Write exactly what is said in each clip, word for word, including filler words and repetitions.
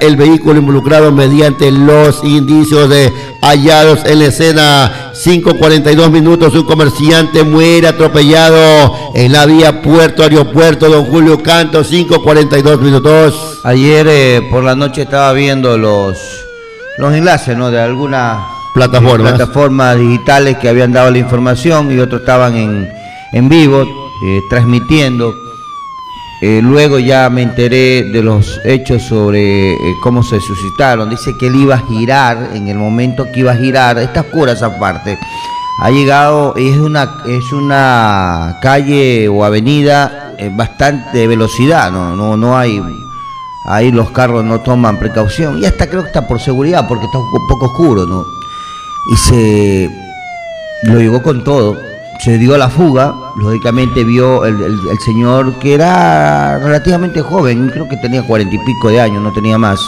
el vehículo involucrado mediante los indicios de hallados en la escena. Cinco cuarenta y dos minutos, un comerciante muere atropellado en la vía Puerto Aeropuerto Don Julio Canto. Cinco cuarenta y dos minutos. Ayer eh, por la noche estaba viendo los, los enlaces, ¿no?, de algunas plataformas. plataformas digitales que habían dado la información y otros estaban en, en vivo, eh, transmitiendo. Eh, luego ya me enteré de los hechos sobre eh, cómo se suscitaron. Dice que él iba a girar, en el momento que iba a girar, está oscura esa parte, ha llegado, es una, es una calle o avenida eh, bastante de velocidad, no, no, no hay, ahí los carros no toman precaución, y hasta creo que está por seguridad, porque está un poco oscuro, ¿no? Y se lo llevó con todo. Se dio a la fuga, lógicamente vio el, el, el señor, que era relativamente joven, creo que tenía cuarenta y pico de años, no tenía más,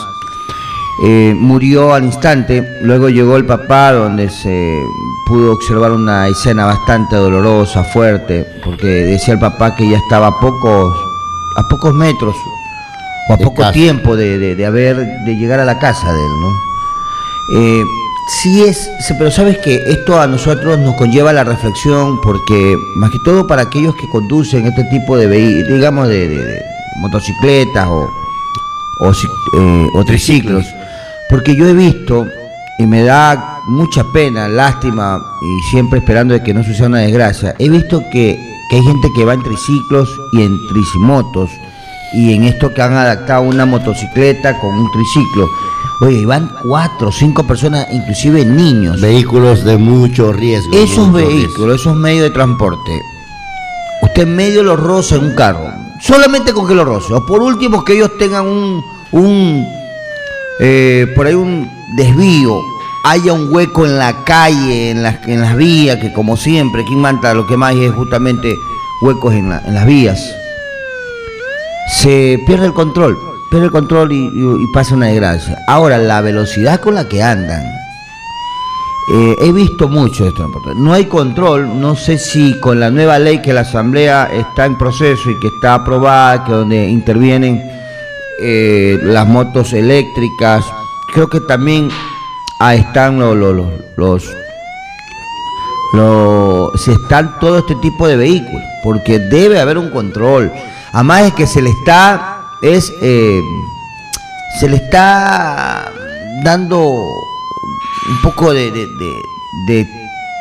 eh, murió al instante. Luego llegó el papá, donde se pudo observar una escena bastante dolorosa, fuerte, porque decía el papá que ya estaba a pocos, a pocos metros, o a poco casa. tiempo de, de, de haber, de llegar a la casa de él, ¿no? Eh, Sí es, pero sabes que esto a nosotros nos conlleva la reflexión, porque más que todo para aquellos que conducen este tipo de vehículos, digamos de, de, de motocicletas o, o, eh, o triciclos, porque yo he visto, y me da mucha pena, lástima, y siempre esperando de que no suceda una desgracia, he visto que, que hay gente que va en triciclos y en tricimotos, y en esto que han adaptado una motocicleta con un triciclo. Oye, van cuatro, cinco personas, inclusive niños. Vehículos de mucho riesgo. Esos mucho vehículos, riesgo. esos medios de transporte, usted medio los roza en un carro, solamente con que lo roce, o por último que ellos tengan un, un eh, por ahí un desvío, haya un hueco en la calle, en las, en las vías, que como siempre, aquí en Manta lo que más hay es justamente huecos en, la, en las vías. Se pierde el control. Pierde el control y, y, y pasa una desgracia. Ahora, la velocidad con la que andan, eh, he visto mucho esto. No hay control. No sé si con la nueva ley que la Asamblea está en proceso y que está aprobada, que donde intervienen eh, las motos eléctricas, creo que también ah, están los, los, los, los, los si están todo este tipo de vehículos, porque debe haber un control. Además es que se le está es eh, se le está dando un poco de, de, de, de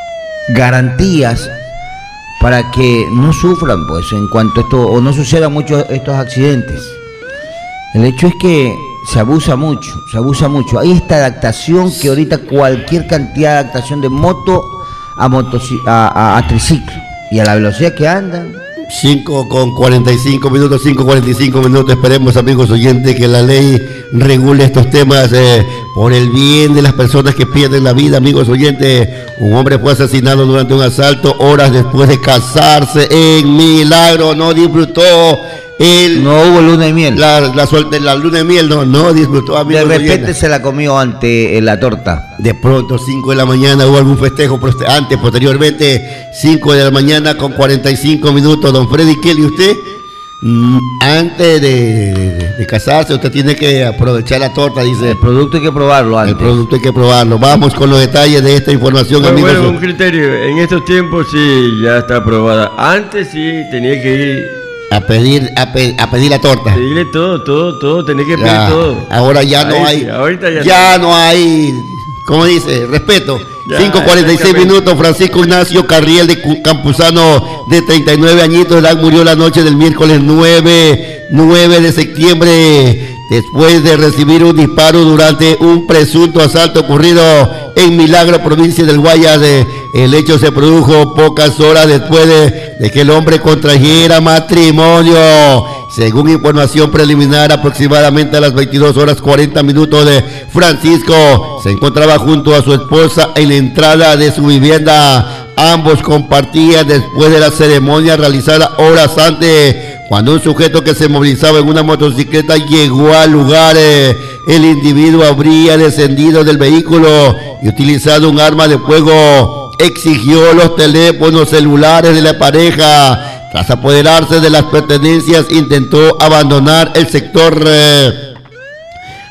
garantías para que no sufran, pues, en cuanto a esto, o no sucedan muchos estos accidentes. El hecho es que se abusa mucho, se abusa mucho. Hay esta adaptación que ahorita cualquier cantidad de adaptación de moto a, motoci a, a, a triciclo, y a la velocidad que andan. cinco con cuarenta y cinco minutos, cinco cuarenta y cinco minutos. Esperemos, amigos oyentes, que la ley regule estos temas eh, por el bien de las personas que pierden la vida. Amigos oyentes, un hombre fue asesinado durante un asalto horas después de casarse en Milagro. No disfrutó el... No hubo luna de miel. La, la, suerte, la luna de miel no, no disfrutó, amigos. De repente oyentes. Se la comió ante la torta. De pronto, cinco de la mañana, hubo algún festejo antes, posteriormente, cinco de la mañana con cuarenta y cinco minutos. Don Freddy Kelly, usted, mm, antes de, de, de casarse, usted tiene que aprovechar la torta, dice. El producto hay que probarlo antes. El producto hay que probarlo. Vamos con los detalles de esta información, Bueno, amigos. bueno, un criterio, en estos tiempos sí, ya está aprobada. Antes sí, tenía que ir... A pedir, a, pe a pedir la torta. Pedirle todo, todo, todo, tenés que pedir Ya, todo. ahora ya no Ahí hay, sí, ahorita ya, ya no. no hay, ¿cómo dice? Respeto. Ya, cinco cuarenta y seis minutos, Francisco Ignacio Carriel de Campuzano, de treinta y nueve añitos de edad, murió la noche del miércoles nueve de septiembre, después de recibir un disparo durante un presunto asalto ocurrido en Milagro, provincia del Guayas. El hecho se produjo pocas horas después de, de que el hombre contrajera matrimonio. Según información preliminar, aproximadamente a las veintidós horas cuarenta minutos de Francisco se encontraba junto a su esposa en la entrada de su vivienda. Ambos compartían después de la ceremonia realizada horas antes, cuando un sujeto que se movilizaba en una motocicleta llegó al lugar. Eh, el individuo habría descendido del vehículo y utilizado un arma de fuego. Exigió los teléfonos celulares de la pareja. Tras apoderarse de las pertenencias, intentó abandonar el sector. Eh,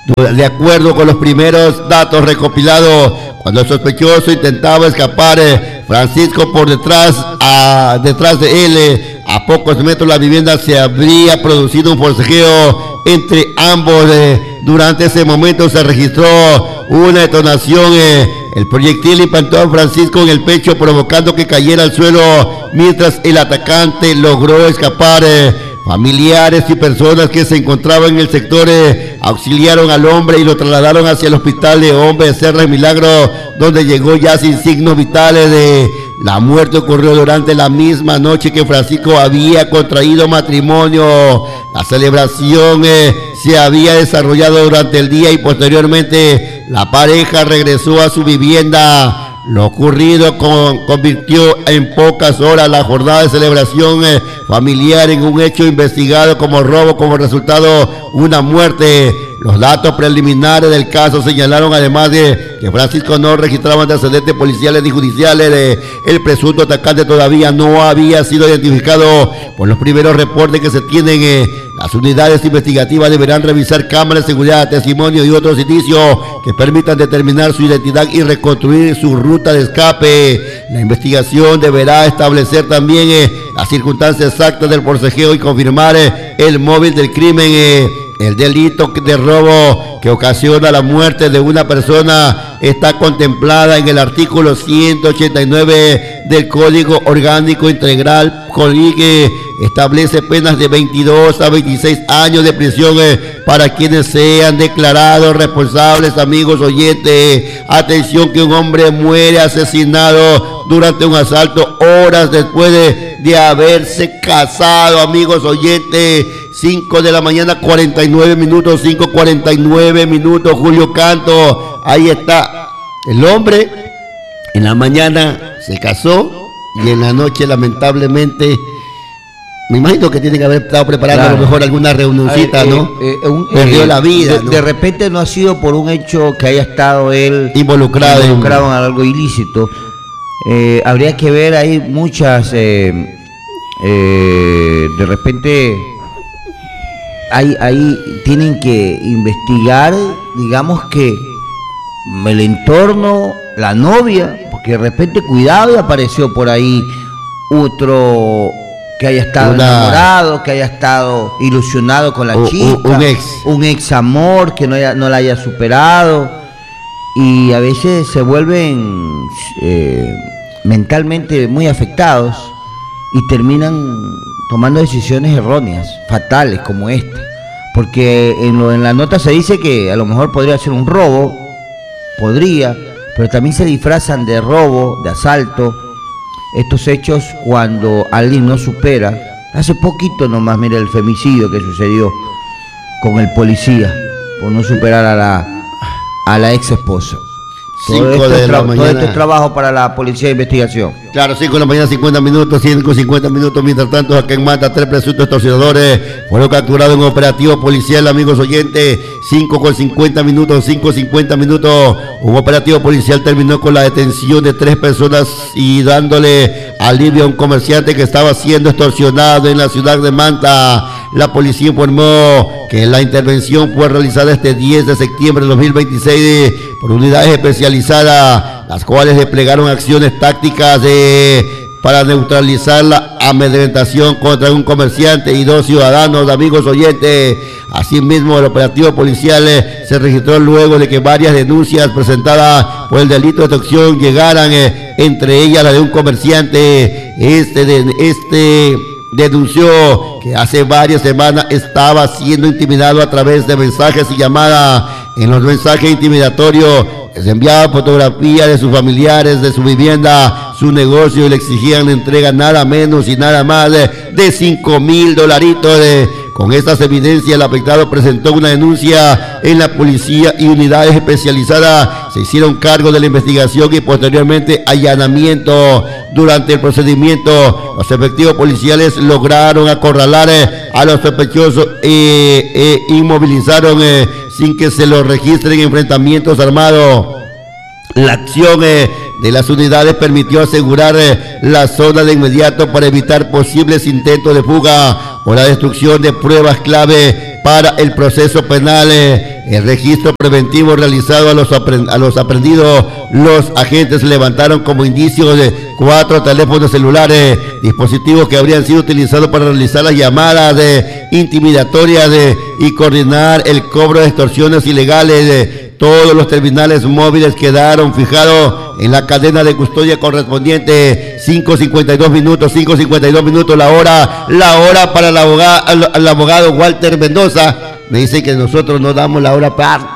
De acuerdo con los primeros datos recopilados, cuando el sospechoso intentaba escapar, eh, Francisco por detrás, a, detrás de él, eh, a pocos metros de la vivienda, se habría producido un forcejeo entre ambos. Eh, durante ese momento se registró una detonación. Eh, el proyectil impactó a Francisco en el pecho, provocando que cayera al suelo, mientras el atacante logró escapar. Eh, Familiares y personas que se encontraban en el sector eh, auxiliaron al hombre y lo trasladaron hacia el hospital de Hombre Serra y Milagro, donde llegó ya sin signos vitales. De la muerte ocurrió durante la misma noche que Francisco había contraído matrimonio. La celebración eh, se había desarrollado durante el día y posteriormente la pareja regresó a su vivienda. Lo ocurrido con, convirtió en pocas horas la jornada de celebración eh, familiar en un hecho investigado como robo, como resultado una muerte. Los datos preliminares del caso señalaron además de que Francisco no registraba antecedentes policiales ni judiciales. De, el presunto atacante todavía no había sido identificado. Por los primeros reportes que se tienen, eh, las unidades investigativas deberán revisar cámaras de seguridad, testimonio y otros indicios que permitan determinar su identidad y reconstruir su ruta de escape. La investigación deberá establecer también eh, las circunstancias exactas del forcejeo y confirmar eh, el móvil del crimen. Eh, El delito de robo que ocasiona la muerte de una persona está contemplada en el artículo ciento ochenta y nueve del Código Orgánico Integral, que establece penas de veintidós a veintiséis años de prisión eh, para quienes sean declarados responsables. Amigos oyentes, atención, que un hombre muere asesinado durante un asalto horas después de, de haberse casado. Amigos oyentes, cinco de la mañana, cuarenta y nueve minutos, cinco cuarenta y nueve minutos, Julio Canto. Ahí está el hombre, en la mañana se casó y en la noche lamentablemente, me imagino que tiene que haber estado preparando claro. a lo mejor alguna reunioncita, ¿no? Eh, eh, un, Perdió eh, la vida, de, ¿no? De repente no ha sido por un hecho que haya estado él involucrado, involucrado en, en algo ilícito. Eh, habría que ver ahí muchas, eh, eh, de repente... Ahí, ahí tienen que investigar, digamos que el entorno, la novia, porque de repente cuidado y apareció por ahí otro que haya estado Una, enamorado, que haya estado ilusionado con la o, chica, o, un ex, un ex amor que no, haya, no la haya superado, y a veces se vuelven eh, mentalmente muy afectados y terminan tomando decisiones erróneas, fatales como esta, porque en, lo, en la nota se dice que a lo mejor podría ser un robo, podría, pero también se disfrazan de robo, de asalto, estos hechos cuando alguien no supera. Hace poquito nomás, mira el femicidio que sucedió con el policía, por no superar a la, a la ex esposa. Todo esto, de la mañana. Todo esto es trabajo para la policía de investigación. Claro, cinco de la mañana, cincuenta minutos, cinco cincuenta minutos. Mientras tanto, acá en Manta, tres presuntos extorsionadores fueron capturados en operativo policial, amigos oyentes. cinco con cincuenta minutos, cinco cincuenta minutos. Un operativo policial terminó con la detención de tres personas y dándole alivio a un comerciante que estaba siendo extorsionado en la ciudad de Manta. La policía informó que la intervención fue realizada este diez de septiembre de dos mil veintiséis por unidades especializadas, las cuales desplegaron acciones tácticas de, para neutralizar la amedrentación contra un comerciante y dos ciudadanos, amigos oyentes. Asimismo, el operativo policial eh, se registró luego de que varias denuncias presentadas por el delito de extorsión llegaran, eh, entre ellas la de un comerciante. Este de este denunció que hace varias semanas estaba siendo intimidado a través de mensajes y llamadas. En los mensajes intimidatorios les enviaban fotografías de sus familiares, de su vivienda, su negocio, y le exigían la entrega nada menos y nada más de cinco mil dolaritos. De, con estas evidencias, el afectado presentó una denuncia en la policía y unidades especializadas se hicieron cargo de la investigación y posteriormente allanamiento. Durante el procedimiento, los efectivos policiales lograron acorralar eh, a los sospechosos e eh, eh, inmovilizaron eh, sin que se los registren enfrentamientos armados. La acción eh, de las unidades permitió asegurar eh, la zona de inmediato para evitar posibles intentos de fuga o la destrucción de pruebas clave para el proceso penal. Eh, el registro preventivo realizado a los, a los aprendidos, los agentes levantaron como indicios de cuatro teléfonos celulares, dispositivos que habrían sido utilizados para realizar las llamadas de intimidatorias de, y coordinar el cobro de extorsiones ilegales. De, todos los terminales móviles quedaron fijados en la cadena de custodia correspondiente. Cinco cincuenta y dos minutos, cinco cincuenta y dos minutos la hora, la hora para el abogado, el abogado Walter Mendoza. Me dice que nosotros no damos la hora para,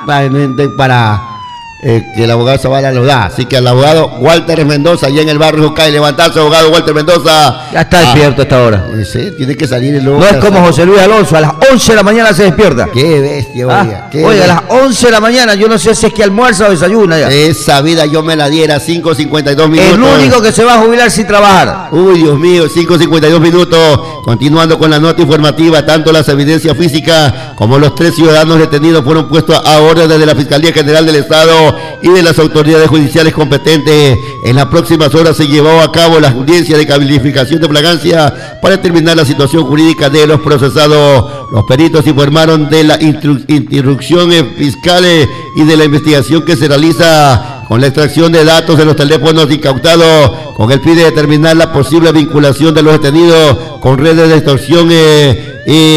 para eh, que el abogado Zavala lo da. Así que al abogado Walter Mendoza, allá en el barrio Jocay, levantarse, abogado Walter Mendoza. Ya está despierto a esta hora. Sí, tiene que salir el No es como José Luis Alonso, a las once de la mañana se despierta. Qué bestia, oiga. Ah, qué oiga, bestia. a las once de la mañana, yo no sé si es que almuerza o desayuna ya. Esa vida yo me la diera, cinco cincuenta y dos minutos. El único que se va a jubilar sin trabajar. Uy, Dios mío, cinco cincuenta y dos minutos. Continuando con la nota informativa, tanto las evidencias físicas como los tres ciudadanos detenidos fueron puestos a orden de la Fiscalía General del Estado y de las autoridades judiciales competentes. En las próximas horas se llevó a cabo la audiencia de calificación de flagrancia para determinar la situación jurídica de los procesados. Los peritos informaron de la instrucción fiscal y de la investigación que se realiza con la extracción de datos de los teléfonos incautados con el fin de determinar la posible vinculación de los detenidos con redes de extorsión eh,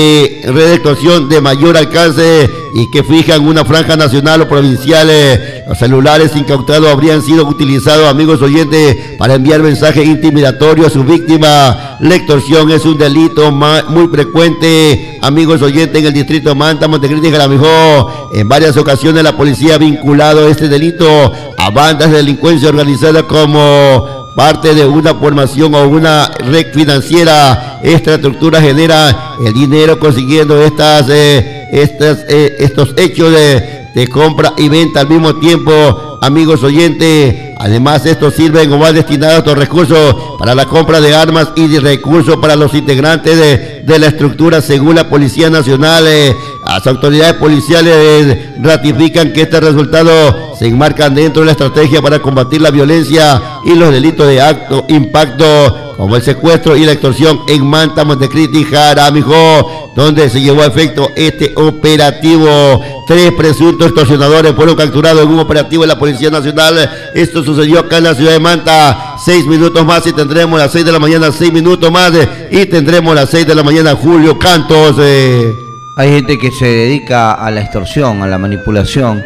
y redes de extorsión de mayor alcance y que fijan una franja nacional o provincial. Eh, los celulares incautados habrían sido utilizados, amigos oyentes, para enviar mensajes intimidatorios a sus víctimas. La extorsión es un delito muy frecuente, amigos oyentes, en el distrito de Manta, Montecristi y Jaramillo. En varias ocasiones la policía ha vinculado este delito a bandas de delincuencia organizada como parte de una formación o una red financiera. Esta estructura genera el dinero consiguiendo estas, eh, estas, eh, estos hechos de, de compra y venta al mismo tiempo, amigos oyentes. Además, estos sirven o van destinados a estos recursos para la compra de armas y de recursos para los integrantes de, de la estructura, según la Policía Nacional. Eh, las autoridades policiales eh, ratifican que estos resultados se enmarcan dentro de la estrategia para combatir la violencia y los delitos de alto impacto, como el secuestro y la extorsión en Manta, Montecristi y Jaramillo, donde se llevó a efecto este operativo. Tres presuntos extorsionadores fueron capturados en un operativo de la Policía Nacional. Esto sucedió acá en la ciudad de Manta. Seis minutos más y tendremos las seis de la mañana, seis minutos más eh, y tendremos las seis de la mañana Julio Cantos. Eh. Hay gente que se dedica a la extorsión, a la manipulación.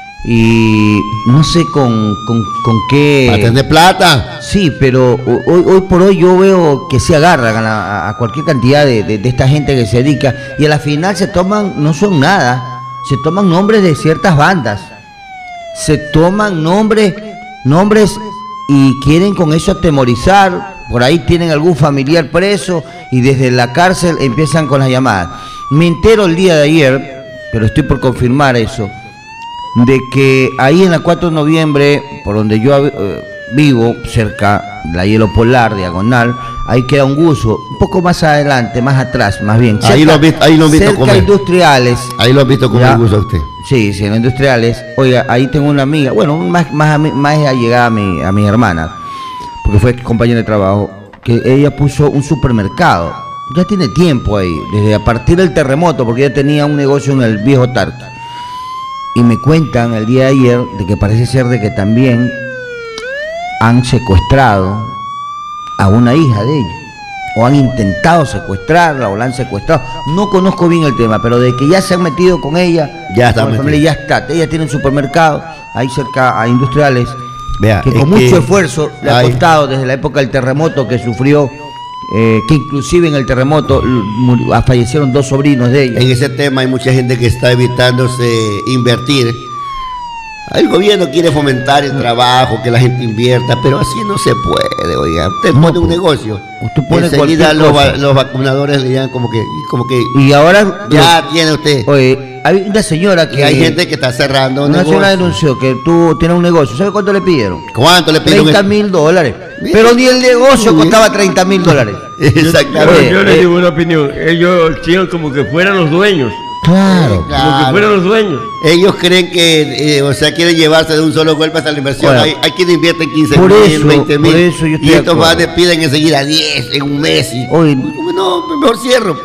Y no sé con, con, con qué... Para tener plata. Sí, pero hoy, hoy por hoy yo veo que se agarran a, a cualquier cantidad de, de, de esta gente que se dedica y a la final se toman, no son nada, se toman nombres de ciertas bandas, se toman nombres, nombres y quieren con eso atemorizar. Por ahí tienen algún familiar preso y desde la cárcel empiezan con las llamadas. Me entero el día de ayer, pero estoy por confirmar eso, de que ahí en la cuatro de noviembre, por donde yo eh, vivo, cerca de la Hielo Polar, diagonal, ahí queda un gusto, un poco más adelante, más atrás, más bien. Cerca, ahí lo han visto, ahí lo han visto cerca comer. Industriales. Ahí lo han visto comer el gusto a usted. Sí, sí, en los Industriales. Oiga, ahí tengo una amiga, bueno, más, más, más allegada a mi, a mi hermana, porque fue compañera de trabajo, que ella puso un supermercado. Ya tiene tiempo ahí, desde a partir del terremoto, porque ella tenía un negocio en el viejo Tarta. Y me cuentan el día de ayer de que parece ser de que también han secuestrado a una hija de ellos, o han intentado secuestrarla, o la han secuestrado. No conozco bien el tema, pero de que ya se han metido con ella, ya está, con la familia, ya está. Ella tiene un supermercado ahí cerca a Industriales. Vea, que con mucho que esfuerzo le ha hay... costado desde la época del terremoto que sufrió, eh, que inclusive en el terremoto fallecieron dos sobrinos de ella. En ese tema hay mucha gente que está evitándose invertir. El gobierno quiere fomentar el trabajo, que la gente invierta, pero así no se puede, oiga. Usted no, pone un negocio, usted pone enseguida los, va, los vacunadores le llaman como que, como que y ahora ya lo, tiene usted. Oye, hay una señora que... Y hay gente que está cerrando una negocio. señora denunció que tú tienes un negocio. ¿Sabe cuánto le pidieron? ¿Cuánto le pidieron? treinta mil dólares. Pero ni el negocio sí. costaba treinta mil dólares. Exactamente. Yo, yo les digo una opinión. Ellos tienen como que fueran los dueños. Claro, claro. Como que fueran los dueños. Ellos creen que, eh, o sea, quieren llevarse de un solo golpe hasta la inversión. Bueno, hay, hay quien invierte quince mil, veinte mil. Y estos más te piden enseguida diez en un mes. Y, Oye, no, mejor cierro.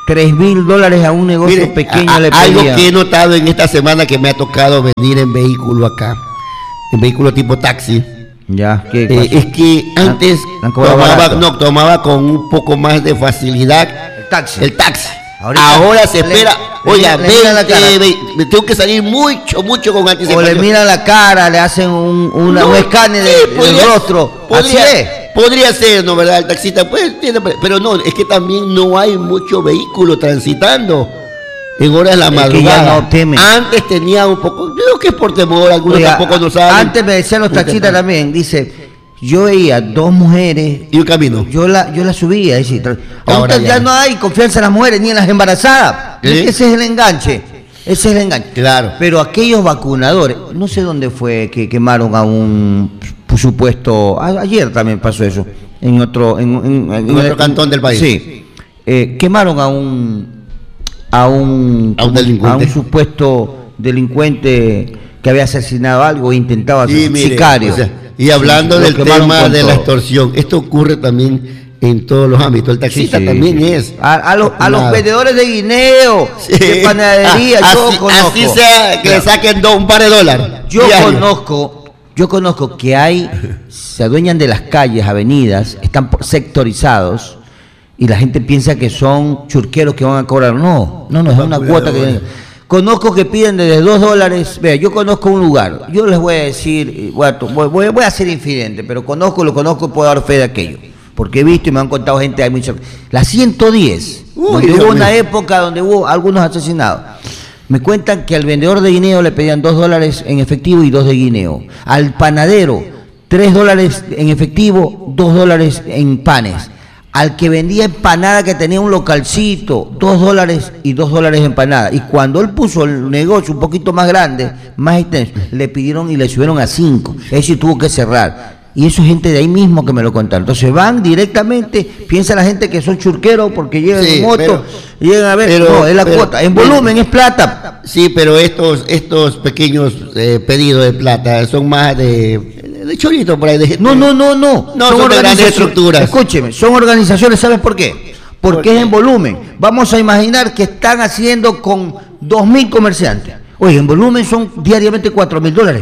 tres mil dólares a un negocio Mire, pequeño a, le pedían. algo que he notado en esta semana que me ha tocado venir en vehículo acá, en vehículo tipo taxi, Ya, ¿qué eh, pasa? es que antes ¿Han- han cobrado tomaba, barato? no, tomaba con un poco más de facilidad El taxi. el taxi. Ahorita Ahora se le- espera, le- oiga, le mira la cara. veinte, veinte, me tengo que salir mucho, mucho con O anticipación. le miran la cara, le hacen un, una, No, un escáner sí, de- del podría- rostro. Podría, Así es. podría ser, ¿no? ¿Verdad? El taxista, pues, tiene, pero no, es que también no hay mucho vehículo transitando en horas de la Es que madrugada. ya no temen. Antes tenía un poco, creo que es por temor, algunos Oiga, tampoco no saben. antes me decían los taxistas también, dice, yo veía dos mujeres, Y un camino. yo la, yo la subía, es decir, Ahora ahorita ya ya no. no hay confianza en las mujeres ni en las embarazadas. ¿Eh? Es que ese es el enganche, ese es el enganche. Claro. Pero aquellos vacunadores, no sé dónde fue que quemaron a un supuesto, a- ayer también pasó eso, en otro, en, en- en- En otro cantón del país. Sí, Eh, quemaron a un, a un, A un delincuente. a un supuesto delincuente que había asesinado algo, intentaba Sí, ser mire, sicario. o sea, y hablando Sí, lo del quemaron tema con de la todo. extorsión, esto ocurre también en todos los ámbitos. El taxista Sí, sí, también sí. es. A, a los, a los vacunado. vendedores de guineo, Sí. de panadería, Ah, yo así, conozco. así sea que le saquen do- un par de dólares. Yo diario. conozco, yo conozco que hay, se adueñan de las calles, avenidas, están po- sectorizados y la gente piensa que son churqueros que van a cobrar. No, no, no, es una cuota que... Conozco que piden desde dos dólares. Vea, yo conozco un lugar. Yo les voy a decir, eh, voy a, voy, voy- voy a ser infidente, pero conozco, lo conozco, puedo dar fe de aquello. Porque he visto y me han contado gente, hay mucha. La ciento diez, Uy, donde Dios hubo una mío. época donde hubo algunos asesinados. Me cuentan que al vendedor de guineo le pedían dos dólares en efectivo y dos de guineo. Al panadero, tres dólares en efectivo, dos dólares en panes. Al que vendía empanada, que tenía un localcito, dos dólares y dos dólares de empanada. Y cuando él puso el negocio un poquito más grande, más extenso, le pidieron y le subieron a cinco. Es decir, tuvo que cerrar. Y eso es gente de ahí mismo que me lo contaron. Entonces van directamente, piensa la gente que son churqueros porque llegan Sí, en moto, pero- y llegan a ver, pero- no, es la pero- cuota. En pero- volumen es plata. Sí, pero estos, estos pequeños eh, pedidos de plata son más de, de chorito por ahí. De, No, no, no, no. No, son de grandes organizaciones- estructuras. Escúcheme, son organizaciones, ¿sabes por qué? Porque ¿Por es en volumen. Vamos a imaginar que están haciendo con dos mil comerciantes. Oye, en volumen son diariamente cuatro mil dólares.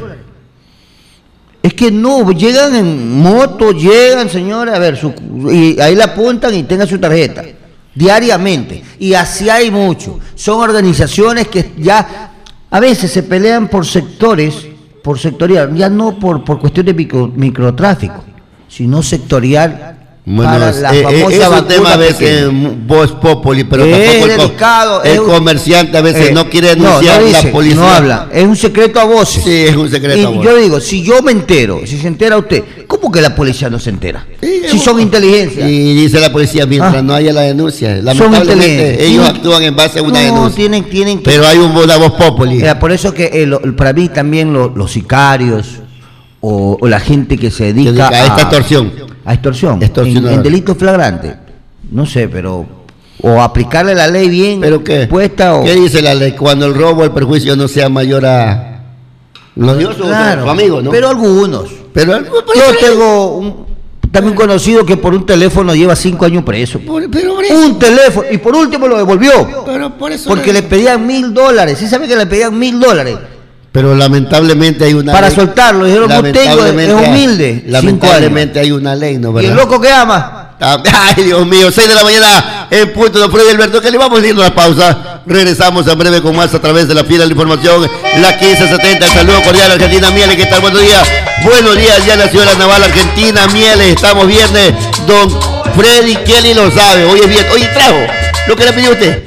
Es que no, llegan en moto, llegan, señores, a ver, su, y ahí la apuntan y tengan su tarjeta. Diariamente. Y así hay mucho. Son organizaciones que ya a veces se pelean por sectores, por sectorial, ya no por, por cuestión de micro, microtráfico, sino sectorial. Bueno, para es, la eh, famosa es un vacuna tema a veces pequeña. voz populi, pero Es tampoco el, co- delicado, el es un- comerciante a veces Eh, no quiere no, denunciar no la dice, policía. no habla, es un secreto a voces. Sí, es un secreto Y a voces. yo digo, si yo me entero, si se entera usted, ¿cómo que la policía no se entera? Sí, Si es son un- inteligencia. Y dice la policía, mientras Ah. no haya la denuncia, Son lamentablemente inteligentes. ellos Tienen- actúan en base a una no, denuncia. tienen, tienen que... Pero hay un, una voz populi. Mira, por eso que el- el- para mí también lo- los sicarios o, o la gente que se dedica, dedica a esta extorsión. A extorsión. Extorsionador. En, en delito flagrante. No sé, pero... O aplicarle la ley bien ¿Pero qué? puesta o... ¿Qué dice la ley? Cuando el robo o el perjuicio no sea mayor a... Lo dio su, Claro, su amigo, ¿no? pero algunos. pero, por Yo eso- tengo un, también conocido que por un teléfono lleva cinco años preso. por- pero por eso- Un teléfono, y por último lo devolvió. pero por eso Porque le pedían mil dólares. ¿Sí sabe que le pedían mil dólares? Pero lamentablemente hay una Para ley- soltarlo, dijeron, usted es lamentablemente hay- humilde. Lamentablemente hay una ley, ¿no? ¿Y ¿Verdad? el loco que ama? Ay, Dios mío, seis de la mañana en punto, don Freddy Alberto, que le vamos dando la pausa. Regresamos en breve con más a través de la fila de la información, la quince setenta. El saludo cordial, Argentina Mieles. ¿Qué tal? Buenos días. Buenos días, ya nació la Naval Argentina Mieles. Estamos viernes. Don Freddy Kelly lo sabe. Hoy es viernes. Oye, trajo lo que le pidió usted.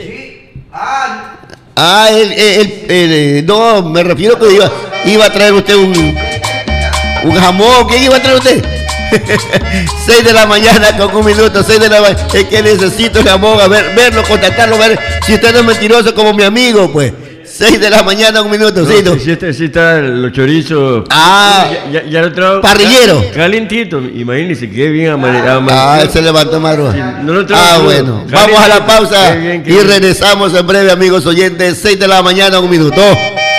Ah, el, el, el- el- no, me refiero que iba, iba a traer usted un, un jamón. ¿Qué iba a traer usted? seis de la mañana con un minuto, seis de la mañana. Es que necesito el jamón, a ver, verlo, contactarlo, ver si usted no es mentiroso como mi amigo, pues. seis de la mañana, un minuto, No, sí, no. si, si está, si está los chorizos. Ah, ya, ya, ya lo trajo. parrillero. ca- Calientito, imagínese qué bien amane- Ah, amaneció. él se levantó más Sí, no lo trajo Ah, crudo. bueno. Caliente. Vamos a la pausa Qué bien, qué y bien. regresamos en breve, amigos oyentes. seis de la mañana, un minuto.